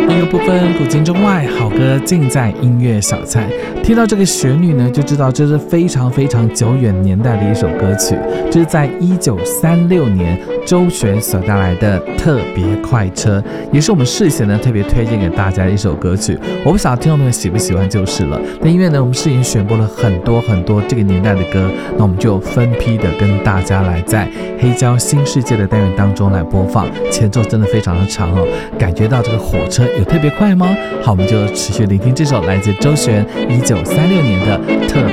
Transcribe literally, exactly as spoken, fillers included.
音乐不分古今中外，好歌尽在音乐小菜。听到这个旋律呢，就知道这是非常非常久远年代的一首歌曲，这是在一九三六年周璇所带来的《特别快车》，也是我们事先呢特别推荐给大家的一首歌曲。我不晓得听众朋友喜不喜欢就是了。那因为呢，我们事先选播了很多很多这个年代的歌，那我们就分批的跟大家来在黑胶新世界的单元当中来播放。前奏真的非常的长哦，感觉到这个火车有特别快吗？好，我们就持续聆听这首来自周璇一九三六年的《特